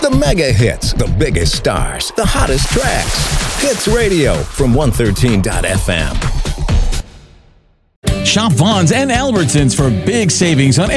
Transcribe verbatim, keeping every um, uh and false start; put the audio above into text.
The mega hits, the biggest stars, the hottest tracks. Hits Radio from one thirteen dot f m. Shop Vons and Albertsons for big savings on